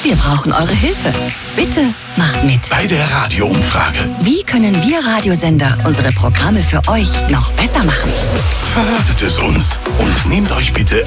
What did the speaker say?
Wir brauchen eure Hilfe. Bitte macht mit. Bei der Radioumfrage. Wie können wir Radiosender unsere Programme für euch noch besser machen? Verratet es uns und nehmt euch bitte